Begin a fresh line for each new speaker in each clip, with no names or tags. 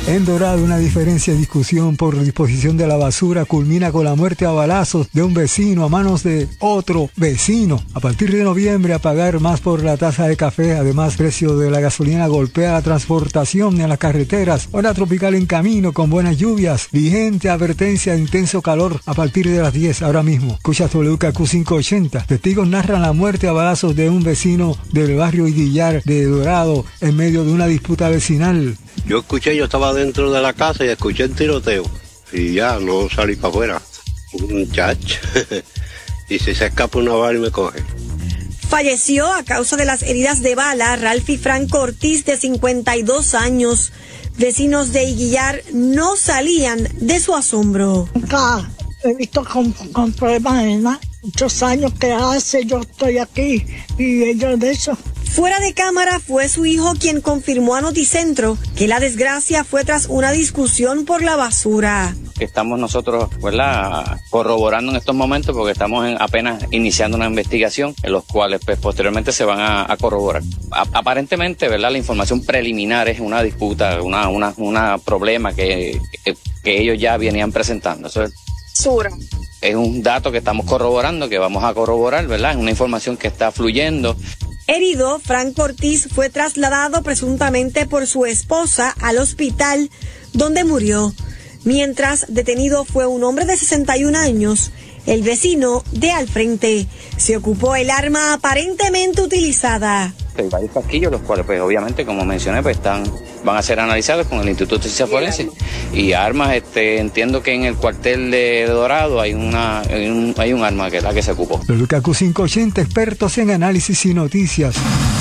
En Dorado, una diferencia de discusión por disposición de la basura culmina con la muerte a balazos de un vecino a manos de otro vecino. A partir de noviembre, a pagar más por la taza de café. Además, precio de la gasolina golpea la transportación en las carreteras. Hora tropical en camino con buenas lluvias. Vigente advertencia de intenso calor a partir de las 10 ahora mismo. Escucha WKQ 580. Testigos narran la muerte a balazos de un vecino del barrio Idillar de Dorado en medio de una disputa vecinal.
Yo estaba dentro de la casa y escuché el tiroteo. Y ya, no salí para afuera. Un muchacho. Y si se escapa una bala y me coge.
Falleció a causa de las heridas de bala Ralfi Franco Ortiz, de 52 años. Vecinos de Idillar no salían de su asombro.
Nunca he visto con problemas en nada. Muchos años que hace yo estoy aquí y ellos de eso.
Fuera de cámara fue su hijo quien confirmó a Noticentro que la desgracia fue tras una discusión por la basura.
Estamos nosotros, ¿verdad?, corroborando en estos momentos porque estamos apenas iniciando una investigación en los cuales pues, posteriormente se van a corroborar. Aparentemente, ¿verdad?, la información preliminar es una disputa, una problema que ellos ya venían presentando. Eso es un dato que estamos corroborando, que vamos a corroborar, ¿verdad? Es una información que está fluyendo.
Herido, Franco Ortiz fue trasladado presuntamente por su esposa al hospital donde murió. Mientras, detenido fue un hombre de 61 años, el vecino de al frente. Se ocupó el arma aparentemente utilizada.
Hay varios casquillos, los cuales, pues, obviamente, como mencioné, pues van a ser analizados con el Instituto de Ciencias Forenses. Y armas, entiendo que en el cuartel de Dorado hay un arma que es la que se ocupó.
WKQ 580, expertos en análisis y noticias.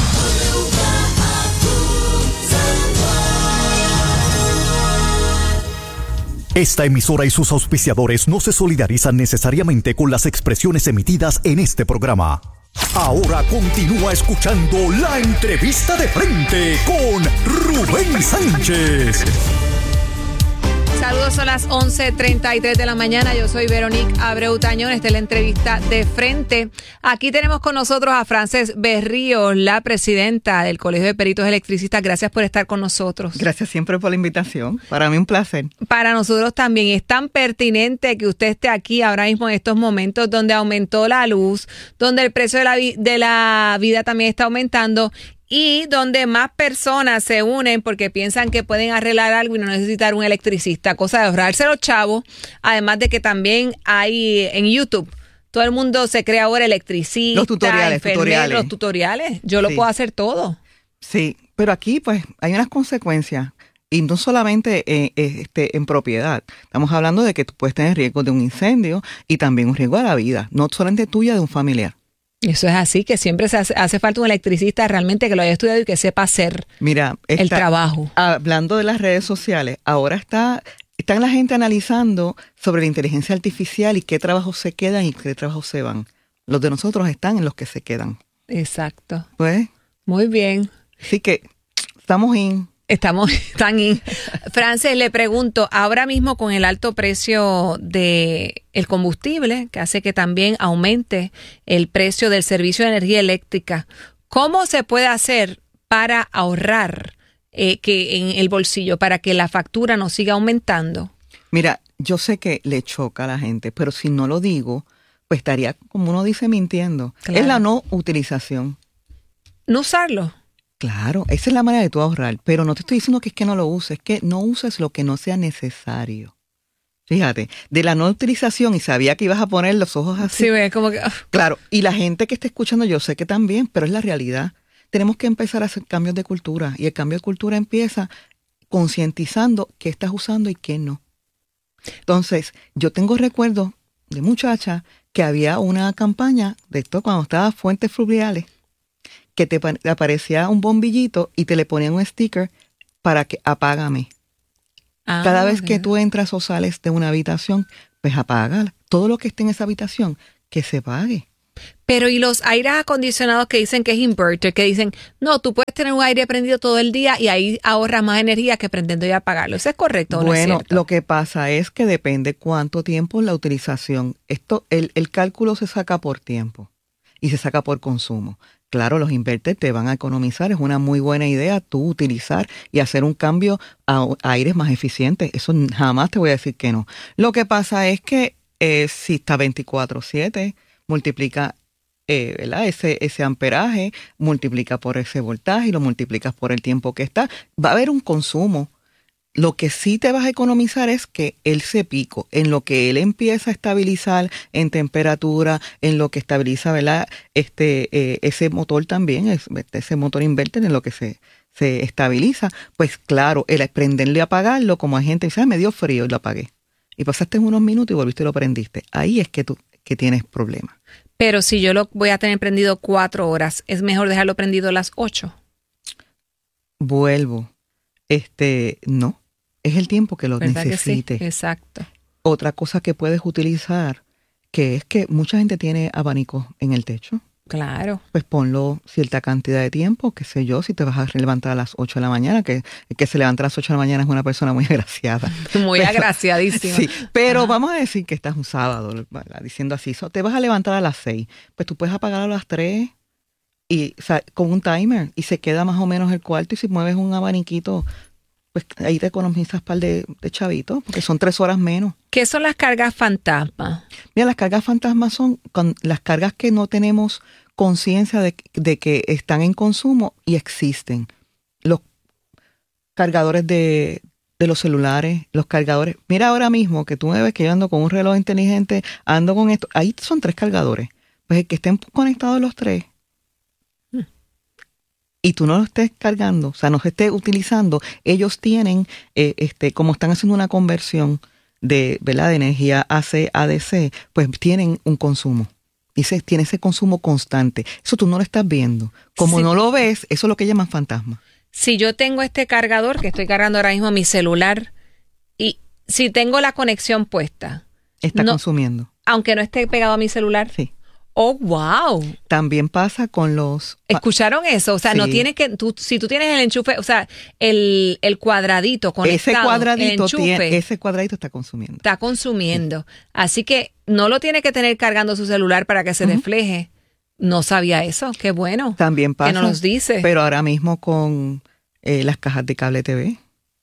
Esta emisora y sus auspiciadores no se solidarizan necesariamente con las expresiones emitidas en este programa. Ahora continúa escuchando la entrevista de frente con Rubén Sánchez.
Saludos, son las 11:33 de la mañana. Yo soy Veronique Abreu Tañón. Esta es la entrevista de frente. Aquí tenemos con nosotros a Frances Berríos, la presidenta del Colegio de Peritos Electricistas. Gracias por estar con nosotros.
Gracias siempre por la invitación. Para mí un placer.
Para nosotros también. Es tan pertinente que usted esté aquí ahora mismo en estos momentos donde aumentó la luz, donde el precio de la vida también está aumentando, y donde más personas se unen porque piensan que pueden arreglar algo y no necesitar un electricista, cosa de ahorrarse los chavos. Además de que también hay en YouTube, todo el mundo se cree ahora electricista,
los tutoriales.
Yo lo puedo hacer todo.
Sí, pero aquí pues hay unas consecuencias. Y no solamente en propiedad. Estamos hablando de que tú puedes tener riesgo de un incendio y también un riesgo a la vida, no solamente tuya, de un familiar.
Eso es así, que siempre hace falta un electricista realmente que lo haya estudiado y que sepa hacer el trabajo.
Hablando de las redes sociales, ahora están la gente analizando sobre la inteligencia artificial y qué trabajos se quedan y qué trabajos se van. Los de nosotros están en los que se quedan.
Exacto.
Pues.
Muy bien.
Así que estamos
tan in. Frances, le pregunto, ahora mismo con el alto precio de el combustible, que hace que también aumente el precio del servicio de energía eléctrica, ¿cómo se puede hacer para ahorrar que en el bolsillo, para que la factura no siga aumentando?
Mira, yo sé que le choca a la gente, pero si no lo digo, pues estaría, como uno dice, mintiendo. Claro. Es la no utilización.
No usarlo.
Claro, esa es la manera de tú ahorrar, pero no te estoy diciendo que es que no lo uses, es que no uses lo que no sea necesario. Fíjate, de la no utilización, y sabía que ibas a poner los ojos así.
Sí, como que...
Claro, y la gente que está escuchando, yo sé que también, pero es la realidad. Tenemos que empezar a hacer cambios de cultura, y el cambio de cultura empieza concientizando qué estás usando y qué no. Entonces, yo tengo recuerdos de muchacha que había una campaña de esto cuando estaba Fuentes Fluviales, que te aparecía un bombillito y te le ponían un sticker para que apágame. Cada vez que tú entras o sales de una habitación, pues apágala. Todo lo que esté en esa habitación, que se pague.
Pero ¿y los aires acondicionados que dicen que es inverter? Que dicen, no, tú puedes tener un aire prendido todo el día y ahí ahorras más energía que prendiendo y apagarlo. ¿Eso es correcto o no es cierto?
Lo que pasa es que depende cuánto tiempo la utilización. El cálculo se saca por tiempo y se saca por consumo. claro, los inverters te van a economizar. Es una muy buena idea tú utilizar y hacer un cambio a aires más eficientes. Eso jamás te voy a decir que no. Lo que pasa es que si está 24/7, multiplica ¿verdad? Ese amperaje, multiplica por ese voltaje y lo multiplicas por el tiempo que está. Va a haber un consumo. Lo que sí te vas a economizar es que ese pico, en lo que él empieza a estabilizar en temperatura, en lo que estabiliza, ¿verdad? Ese motor también, ese motor inverter en lo que se estabiliza, pues claro, el prenderlo y apagarlo, como hay gente que dice, me dio frío y lo apagué. Y pasaste unos minutos y volviste y lo prendiste. Ahí es que tienes problemas.
Pero si yo lo voy a tener prendido 4 horas, ¿es mejor dejarlo prendido a las 8?
Vuelvo. No. Es el tiempo que lo necesite.
Sí? Exacto.
Otra cosa que puedes utilizar, que es que mucha gente tiene abanicos en el techo.
Claro.
Pues ponlo cierta cantidad de tiempo, qué sé yo, si te vas a levantar a las 8 de la mañana, que se levanta a las 8 de la mañana es una persona muy agraciada.
Muy agraciadísima.
Sí, pero vamos a decir que estás un sábado, ¿verdad? Diciendo así, te vas a levantar a las 6, pues tú puedes apagar a las 3 y con un timer y se queda más o menos el cuarto y si mueves un abaniquito, pues ahí te economizas un par de chavitos, porque son 3 horas menos.
¿Qué son las cargas fantasma?
Mira, las cargas fantasmas son las cargas que no tenemos conciencia de que están en consumo y existen. Los cargadores de los celulares, los cargadores. Mira ahora mismo que tú me ves que yo ando con un reloj inteligente, ando con esto. Ahí son 3 cargadores. Pues el que estén conectados los 3 y tú no lo estés cargando, o sea, no se esté utilizando, ellos tienen, como están haciendo una conversión ¿verdad? De energía AC a DC, pues tienen un consumo. Tiene ese consumo constante. Eso tú no lo estás viendo. Como no lo ves, eso es lo que llaman fantasma.
Si yo tengo este cargador, que estoy cargando ahora mismo mi celular, y si tengo la conexión puesta.
Está consumiendo.
Aunque no esté pegado a mi celular.
Sí.
¡Oh, wow!
También pasa con los...
¿Escucharon eso? O sea, sí. No tienes que... si tú tienes el enchufe, o sea, el cuadradito conectado,
ese cuadradito está consumiendo.
Está consumiendo. Sí. Así que no lo tiene que tener cargando su celular para que se refleje. No sabía eso. Qué bueno.
También pasa.
Que nos dice.
Pero ahora mismo con las cajas de cable TV.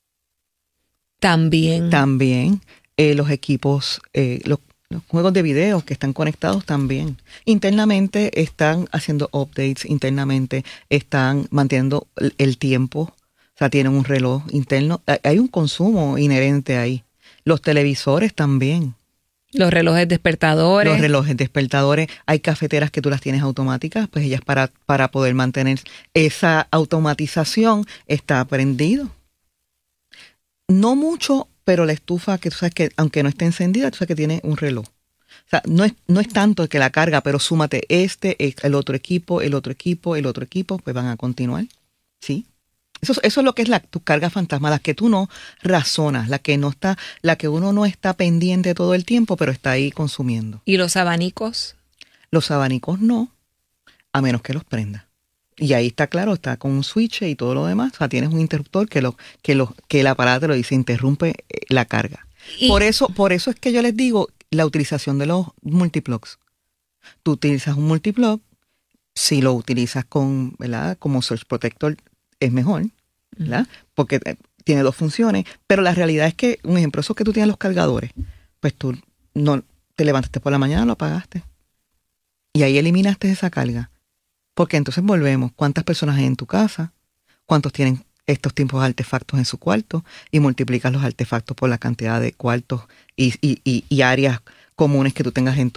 También.
Los equipos, los juegos de video que están conectados también. Internamente están haciendo updates, internamente están manteniendo el tiempo, o sea, tienen un reloj interno. Hay un consumo inherente ahí. Los televisores también.
Los relojes despertadores.
Hay cafeteras que tú las tienes automáticas, pues ellas para poder mantener esa automatización está prendido. No mucho, pero la estufa, que tú sabes que aunque no esté encendida, tú sabes que tiene un reloj. O sea, no es tanto que la carga, pero súmate el otro equipo, pues van a continuar. ¿Sí? Eso es lo que es tu carga fantasma, las que tú no razonas, la que uno no está pendiente todo el tiempo, pero está ahí consumiendo.
¿Y los abanicos?
Los abanicos no, a menos que los prenda. Y ahí está claro, está con un switch y todo lo demás. O sea, tienes un interruptor que el aparato lo dice, interrumpe la carga. Por eso es que yo les digo la utilización de los multiplugs. Tú utilizas un multiplug, si lo utilizas ¿verdad? Como surge protector es mejor, ¿verdad? Porque tiene 2 funciones, pero la realidad es que, un ejemplo, eso que tú tienes los cargadores, pues tú no te levantaste por la mañana, lo apagaste. Y ahí eliminaste esa carga. Porque entonces volvemos, ¿cuántas personas hay en tu casa? ¿Cuántos tienen estos tipos de artefactos en su cuarto? Y multiplicas los artefactos por la cantidad de cuartos y áreas comunes que tú tengas en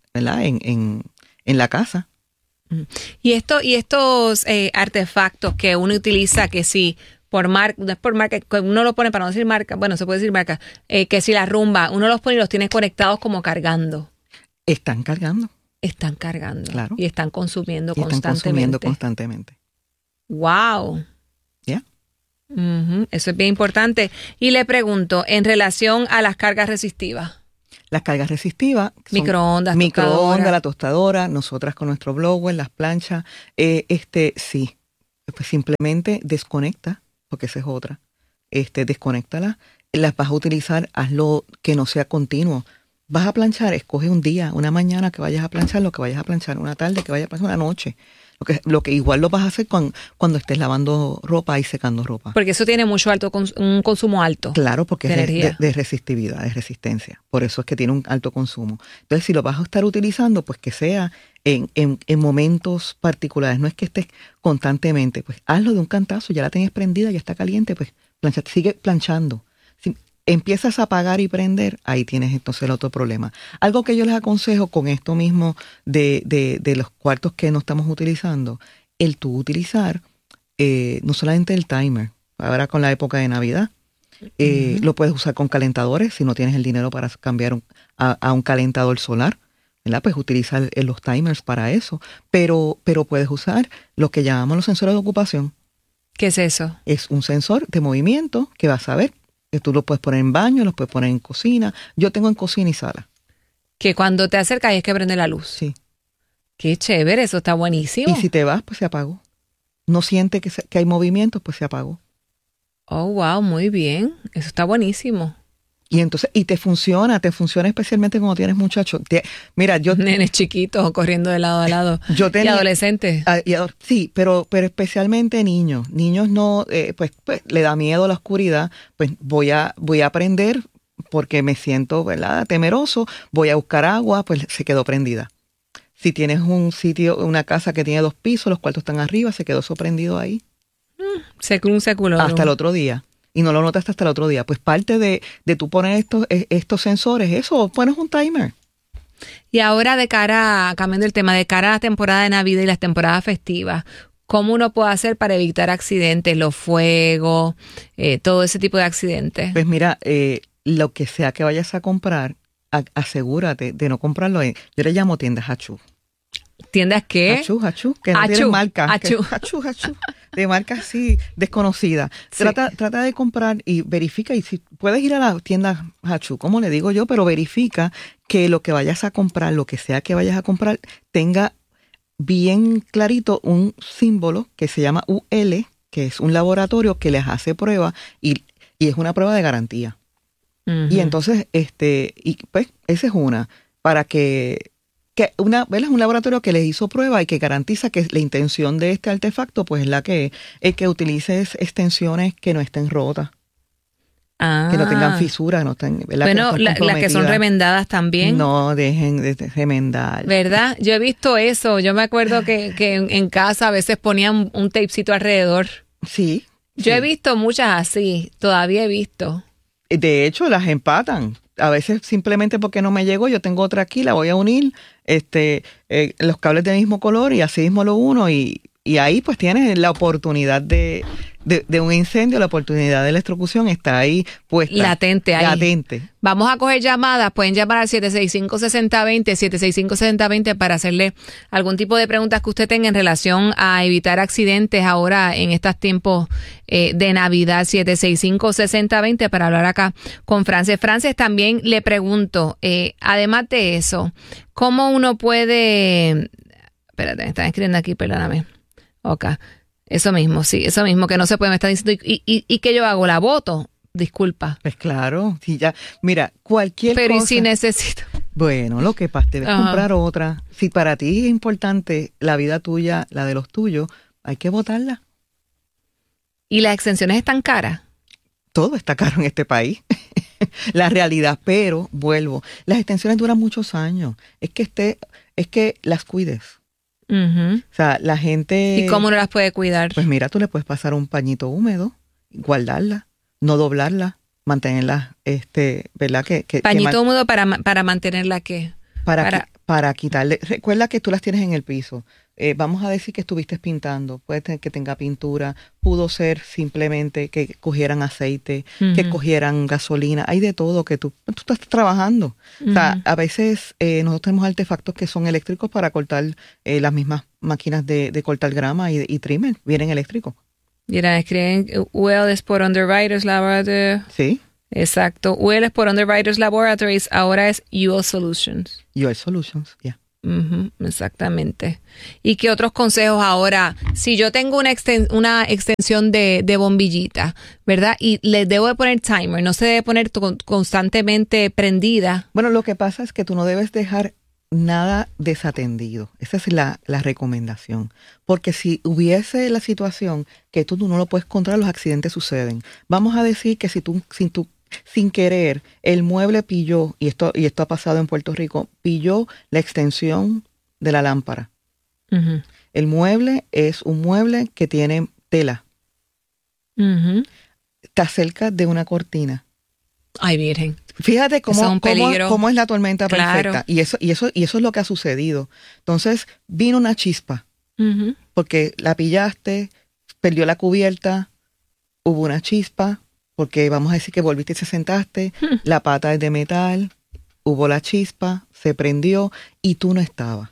la casa.
Y estos artefactos que uno utiliza, que si por marca, no es por marca, uno lo pone para no decir marca, bueno, se puede decir marca, que si la rumba, uno los pone y los tiene conectados como cargando.
Están cargando.
Claro. Y están consumiendo
constantemente.
¡Wow!
¿Ya?
Eso es bien importante. Y le pregunto, en relación a las cargas resistivas.
Las cargas resistivas.
Microondas,
la tostadora, nosotras con nuestro blower, las planchas. Sí. Pues simplemente desconecta, porque esa es otra. Desconéctalas. Las vas a utilizar, hazlo que no sea continuo. vas a planchar, escoge un día, una mañana que vayas a planchar, lo que vayas a planchar, una tarde que vayas a planchar, una noche. Lo que igual lo vas a hacer cuando estés lavando ropa y secando ropa.
Porque eso tiene un consumo alto.
Claro, porque es de resistividad, de resistencia. Por eso es que tiene un alto consumo. Entonces, si lo vas a estar utilizando, pues que sea en momentos particulares. No es que estés constantemente, pues hazlo de un cantazo, ya la tenés prendida, ya está caliente, pues sigue planchando. Si empiezas a apagar y prender, ahí tienes entonces el otro problema. Algo que yo les aconsejo con esto mismo de los cuartos que no estamos utilizando, el tú utilizar no solamente el timer, ahora con la época de Navidad, lo puedes usar con calentadores, si no tienes el dinero para cambiar a un calentador solar, ¿verdad? Pues utilizar los timers para eso, pero puedes usar lo que llamamos los sensores de ocupación.
¿Qué es eso?
Es un sensor de movimiento que vas a ver. Que tú lo puedes poner en baño, lo puedes poner en cocina. Yo tengo en cocina y sala.
Que cuando te acercas es que prende la luz.
Sí.
Qué chévere, eso está buenísimo.
Y si te vas, pues se apagó. No siente que hay movimiento, pues se apagó.
Oh, wow, muy bien. Eso está buenísimo.
Y entonces, te funciona especialmente cuando tienes muchachos. Mira,
nenes chiquitos corriendo de lado a lado. Y adolescentes.
Sí, pero especialmente niños. Niños no, pues le da miedo a la oscuridad. Pues voy a prender porque me siento, ¿verdad?, temeroso. Voy a buscar agua, pues se quedó prendida. Si tienes un sitio, una casa que tiene 2 pisos, los cuartos están arriba, se quedó prendido ahí.
Un secular.
Hasta el otro día. Y no lo notaste hasta el otro día. Pues parte de tú poner estos sensores, eso, pones un timer.
Y ahora cambiando el tema, de cara a la temporada de Navidad y las temporadas festivas, ¿cómo uno puede hacer para evitar accidentes, los fuegos, todo ese tipo de accidentes?
Pues mira, lo que sea que vayas a comprar, asegúrate de no comprarlo yo le llamo tiendas hachú.
¿Tiendas qué?
Hachú, que no tienen marca. Hachú. De marca así desconocida. Sí. Trata de comprar y verifica, y si puedes ir a la tienda hachú, como le digo yo, pero verifica que lo que vayas a comprar, lo que sea que vayas a comprar, tenga bien clarito un símbolo que se llama UL, que es un laboratorio que les hace prueba y es una prueba de garantía. Uh-huh. Y entonces, pues, esa es una, para que es un laboratorio que les hizo prueba y que garantiza que la intención de este artefacto pues es la que es que utilices extensiones que no estén rotas, que no tengan fisuras, no estén,
bueno, las que son remendadas también.
No dejen de remendar.
¿Verdad? Yo he visto eso. Yo me acuerdo que en casa a veces ponían un tapecito alrededor.
Sí.
Yo he visto muchas así. Todavía he visto.
De hecho, las empatan. A veces simplemente porque no me llegó, yo tengo otra aquí, la voy a unir, los cables del mismo color y así mismo lo uno y ahí pues tienes la oportunidad de un incendio, la oportunidad de electrocución está ahí puesta.
Latente ahí.
Latente.
Vamos a coger llamadas, pueden llamar al 765-6020, 765-6020 para hacerle algún tipo de preguntas que usted tenga en relación a evitar accidentes ahora en estos tiempos de Navidad. 765-6020 para hablar acá con Frances. Frances, también le pregunto, además de eso, ¿cómo uno puede... Espérate, me están escribiendo aquí, perdóname. Ok. Eso mismo, sí, eso mismo, que no se puede, me está diciendo, ¿y qué yo hago? ¿La boto? Disculpa.
Pues claro, sí, ya, mira, cualquier cosa.
Pero ¿y si necesito?
Bueno, lo que pasa, debes comprar otra. Si para ti es importante la vida tuya, la de los tuyos, hay que botarla.
¿Y las extensiones están caras?
Todo está caro en este país. La realidad, pero, vuelvo, las extensiones duran muchos años. Es que las cuides.
Uh-huh.
O sea, la gente...
¿Y cómo no las puede cuidar?
Pues mira, tú le puedes pasar un pañito húmedo, guardarla, no doblarla, mantenerla, ¿verdad?
Pañito húmedo para mantenerla, ¿qué?
Para quitarle... Recuerda que tú las tienes en el piso. Vamos a decir que estuviste pintando, puede ser que tenga pintura, pudo ser simplemente que cogieran aceite, uh-huh, que cogieran gasolina, hay de todo que tú estás trabajando. Uh-huh. O sea, a veces nosotros tenemos artefactos que son eléctricos para cortar las mismas máquinas de cortar grama y trimmer, vienen eléctricos.
Mira, escriben UL es por Underwriters Laboratories.
Sí.
Exacto, UL es por Underwriters Laboratories, ahora es UL Solutions.
UL Solutions, ya. Yeah.
Exactamente. ¿Y qué otros consejos ahora? Si yo tengo una extensión de bombillita, ¿verdad? Y le debo de poner timer, no se debe poner constantemente prendida.
Bueno, lo que pasa es que tú no debes dejar nada desatendido. Esa es la recomendación. Porque si hubiese la situación que tú no lo puedes controlar, los accidentes suceden. Vamos a decir que si tú sin querer, el mueble pilló, y esto ha pasado en Puerto Rico, pilló la extensión de la lámpara. Uh-huh. El mueble es un mueble que tiene tela. Uh-huh. Está cerca de una cortina.
Ay, Virgen.
Fíjate cómo es la tormenta perfecta. Y eso es lo que ha sucedido. Entonces, vino una chispa. Uh-huh. Porque la pillaste, perdió la cubierta, hubo una chispa, porque vamos a decir que volviste y te sentaste, la pata es de metal, hubo la chispa, se prendió y tú no estabas.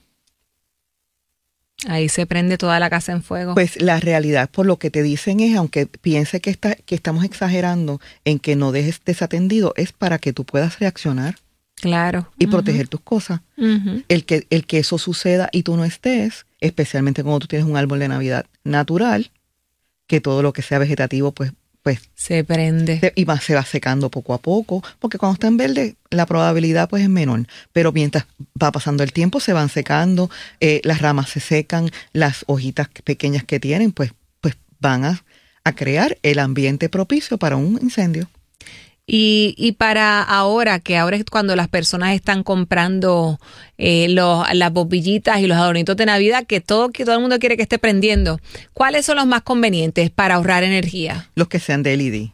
Ahí se prende toda la casa en fuego.
Pues la realidad, por lo que te dicen es, aunque piense que estamos exagerando en que no dejes desatendido, es para que tú puedas reaccionar.
Claro.
Y proteger tus cosas. Uh-huh. El que eso suceda y tú no estés, especialmente cuando tú tienes un árbol de Navidad natural, que todo lo que sea vegetativo, pues
se prende.
Y se va secando poco a poco, porque cuando está en verde la probabilidad pues es menor, pero mientras va pasando el tiempo se van secando, las ramas se secan, las hojitas pequeñas que tienen pues van a crear el ambiente propicio para un incendio.
Y para ahora es cuando las personas están comprando las bombillitas y los adornitos de Navidad, que todo el mundo quiere que esté prendiendo, ¿cuáles son los más convenientes para ahorrar energía?
Los que sean de LED.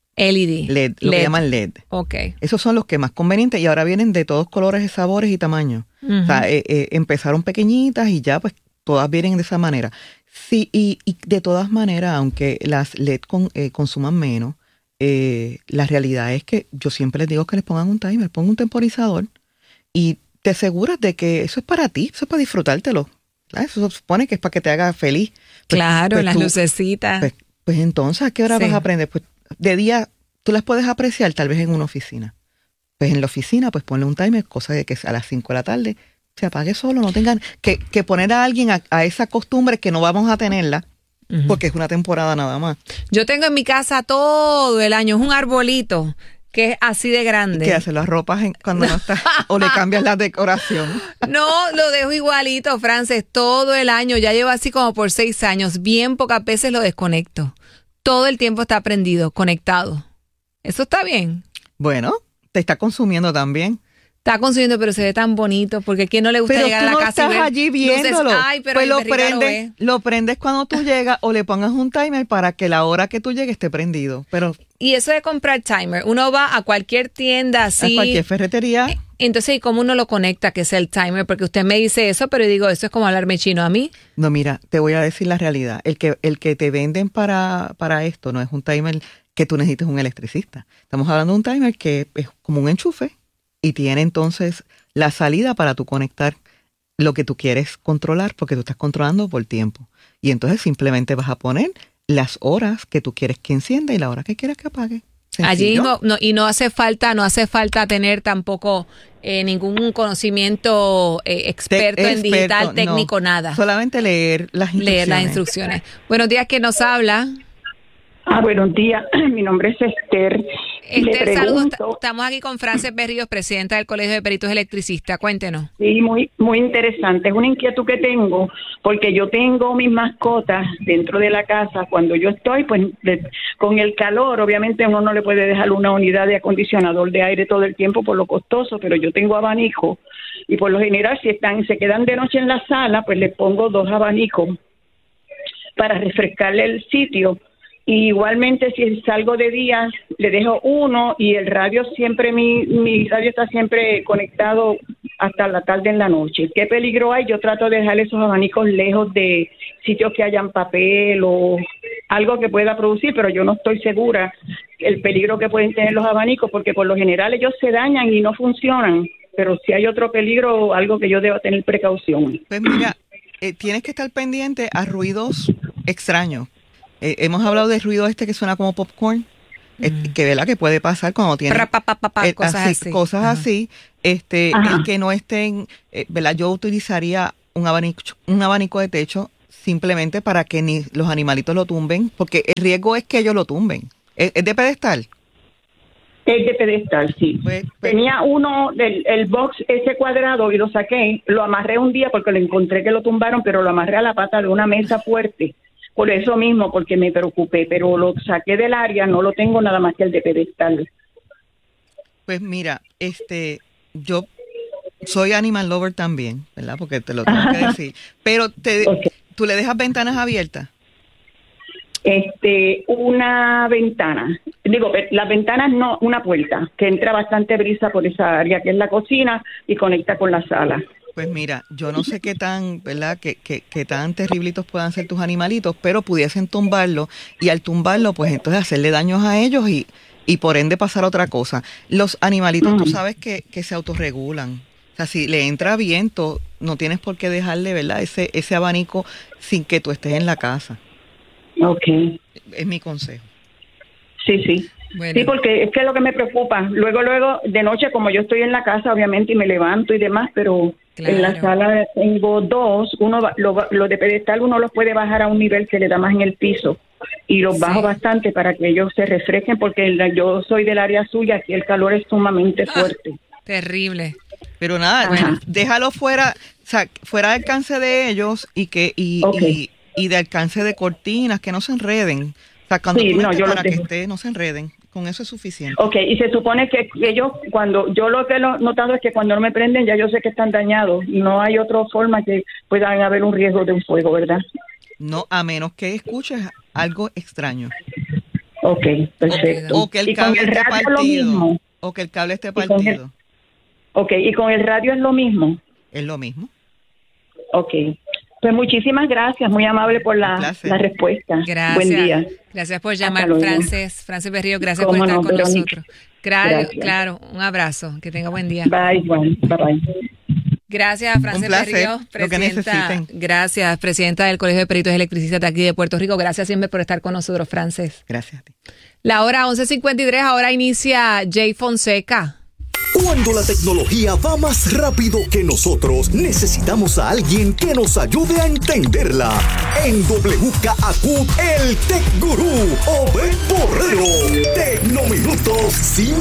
LED.
Lo que llaman LED.
Okay.
Esos son los que más convenientes y ahora vienen de todos colores, sabores y tamaños. Uh-huh. O sea, empezaron pequeñitas y ya pues todas vienen de esa manera. Sí, y de todas maneras, aunque las LED consuman menos, la realidad es que yo siempre les digo que les pongan un timer, pongan un temporizador y te aseguras de que eso es para ti, eso es para disfrutártelo. Eso se supone que es para que te haga feliz.
Claro, las lucecitas.
Pues entonces, ¿a qué hora vas a aprender? Pues de día tú las puedes apreciar tal vez en una oficina. Pues en la oficina, pues ponle un timer, cosa de que a las 5 de la tarde se apague solo, no tengan que poner a alguien a esa costumbre que no vamos a tenerla. Uh-huh. Porque es una temporada nada más.
Yo tengo en mi casa todo el año, es un arbolito que es así de grande.
¿Qué hace? ¿Las ropas cuando no está? ¿O le cambias la decoración?
No, lo dejo igualito, Frances, todo el año. Ya llevo así como por 6 años. Bien pocas veces lo desconecto. Todo el tiempo está prendido, conectado. ¿Eso está bien?
Bueno, te está consumiendo también.
Está consumiendo, pero se ve tan bonito, porque ¿quién no le gusta llegar a la casa y ver?
Pero tú no estás allí viéndolo.
Ay, pero
pues lo prendes cuando tú llegas o le pongas un timer para que la hora que tú llegues esté prendido. Pero
y eso de comprar timer, uno va a cualquier tienda así.
A cualquier ferretería.
Entonces, ¿y cómo uno lo conecta que sea el timer? Porque usted me dice eso, pero yo digo, eso es como hablarme chino a mí.
No, mira, te voy a decir la realidad. El que te venden para esto no es un timer que tú necesites un electricista. Estamos hablando de un timer que es como un enchufe. Y tiene entonces la salida para tú conectar lo que tú quieres controlar, porque tú estás controlando por tiempo. Y entonces simplemente vas a poner las horas que tú quieres que encienda y la hora que quieres que apague. Sencillo.
Allí no hace falta tener tampoco ningún conocimiento experto en digital, técnico,
no.
Nada.
Solamente leer las instrucciones.
Leer las instrucciones. Buenos días, ¿quién nos habla?
Buenos días, mi nombre es Esther.
Esther, saludos. Estamos aquí con Frances Berríos, presidenta del Colegio de Peritos Electricistas. Cuéntenos.
Sí, muy interesante. Es una inquietud que tengo, porque yo tengo mis mascotas dentro de la casa. Cuando yo estoy, pues, con el calor, obviamente uno no le puede dejar una unidad de acondicionador de aire todo el tiempo por lo costoso, pero yo tengo abanico y por lo general si se quedan de noche en la sala, pues les pongo 2 abanicos para refrescarle el sitio. Y igualmente si salgo de día le dejo uno y el radio siempre, mi radio está siempre conectado hasta la tarde en la noche. ¿Qué peligro hay? Yo trato de dejar esos abanicos lejos de sitios que hayan papel o algo que pueda producir, pero yo no estoy segura el peligro que pueden tener los abanicos, porque por lo general ellos se dañan y no funcionan, pero si hay otro peligro, algo que yo debo tener precaución.
Pues mira, tienes que estar pendiente a ruidos extraños. Hemos hablado del ruido que suena como popcorn. que ¿verdad? Que puede pasar cuando tienen cosas así. El que no estén, ¿verdad? Yo utilizaría un abanico de techo simplemente para que ni los animalitos lo tumben, porque el riesgo es que ellos lo tumben. ¿Es de pedestal?
Es de pedestal, sí. Tenía uno el box ese cuadrado y lo saqué, lo amarré un día porque lo encontré que lo tumbaron, pero lo amarré a la pata de una mesa fuerte. Por eso mismo, porque me preocupé, pero lo saqué del área, no lo tengo nada más que el de pedestal.
Pues mira, yo soy animal lover también, ¿verdad? Porque te lo tengo que decir. Pero ¿tú le dejas ventanas abiertas?
Una ventana. Digo, las ventanas no, una puerta, que entra bastante brisa por esa área, que es la cocina, y conecta con la sala.
Pues mira, yo no sé qué tan, ¿verdad? Qué tan terriblitos puedan ser tus animalitos, pero pudiesen tumbarlo, y al tumbarlo, pues entonces hacerle daños a ellos y por ende pasar otra cosa. Los animalitos, tú sabes que se autorregulan. O sea, si le entra viento, no tienes por qué dejarle, ¿verdad? Ese abanico sin que tú estés en la casa.
Okay.
Es mi consejo.
Sí. Bueno. Sí, porque es que es lo que me preocupa. Luego, de noche, como yo estoy en la casa, obviamente, y me levanto y demás, pero en la sala tengo dos. Uno, lo de pedestal, uno los puede bajar a un nivel que le da más en el piso. Y los bajo bastante para que ellos se refresquen, porque yo soy del área suya, aquí el calor es sumamente fuerte.
Terrible.
Pero nada, déjalo fuera, o sea, fuera de alcance de ellos y de alcance de cortinas, que no se enreden. O sea, cuando no se enreden. Con eso es suficiente.
Y se supone que ellos, yo lo que he notado es que cuando no me prenden, ya yo sé que están dañados. No hay otra forma que puedan haber un riesgo de un fuego, ¿verdad?
No, a menos que escuches algo extraño.
Perfecto.
O que el cable esté partido. O que el cable esté partido.
¿Y con el radio es lo mismo?
Es lo mismo.
Pues muchísimas gracias, muy amable por la respuesta.
Gracias.
Buen día.
Gracias por llamar, Frances Berrío, gracias por estar con nosotros. Claro, un abrazo, que tenga buen día.
Bye.
Gracias, Frances Berrío, presidenta del Colegio de Peritos Electricistas de aquí de Puerto Rico. Gracias siempre por estar con nosotros, Frances.
Gracias a ti.
La hora 11:53, ahora inicia Jay Fonseca.
Cuando la tecnología va más rápido que nosotros, necesitamos a alguien que nos ayude a entenderla. En WKAQ, el Tech Gurú, Obed Borrero. Tecnominutos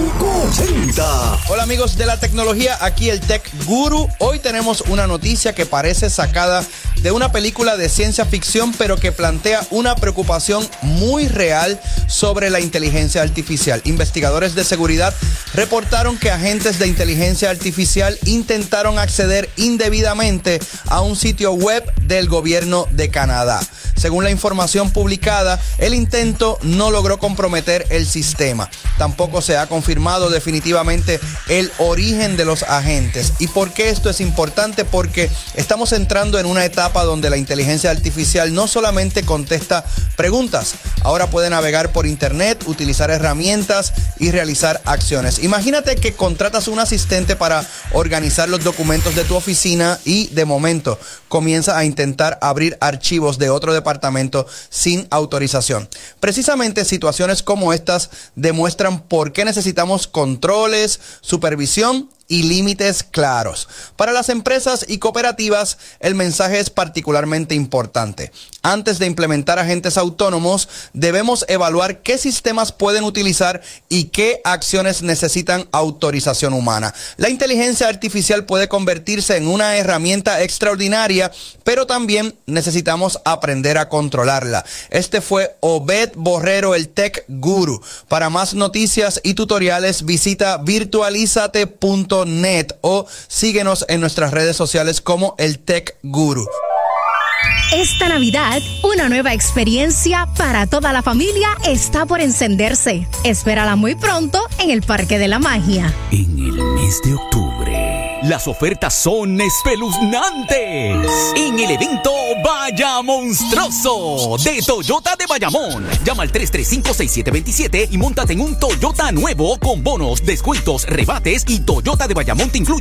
580.
Hola amigos de la tecnología, aquí el Tech Gurú. Hoy tenemos una noticia que parece sacada de una película de ciencia ficción, pero que plantea una preocupación muy real sobre la inteligencia artificial. Investigadores de seguridad reportaron que agentes de inteligencia artificial intentaron acceder indebidamente a un sitio web del gobierno de Canadá. Según la información publicada, el intento no logró comprometer el sistema. Tampoco se ha confirmado definitivamente el origen de los agentes. ¿Y por qué esto es importante? Porque estamos entrando en una etapa donde la inteligencia artificial no solamente contesta preguntas, ahora puede navegar por internet, utilizar herramientas y realizar acciones. Imagínate que contratas un asistente para organizar los documentos de tu oficina y de momento comienza a intentar abrir archivos de otro departamento sin autorización. Precisamente situaciones como estas demuestran por qué necesitamos controles, supervisión y límites claros. Para las empresas y cooperativas, el mensaje es particularmente importante. Antes de implementar agentes autónomos, debemos evaluar qué sistemas pueden utilizar y qué acciones necesitan autorización humana. La inteligencia artificial puede convertirse en una herramienta extraordinaria, pero también necesitamos aprender a controlarla. Este fue Obed Borrero, el Tech Guru. Para más noticias y tutoriales, visita virtualizate.net o síguenos en nuestras redes sociales como el Tech Guru.
Esta Navidad, una nueva experiencia para toda la familia está por encenderse. Espérala muy pronto en el Parque de la Magia.
En el mes de octubre, las ofertas son espeluznantes. En el evento Vaya Monstruoso de Toyota de Bayamón. Llama al 335-6727 y móntate en un Toyota nuevo con bonos, descuentos, rebates y Toyota de Bayamón te incluye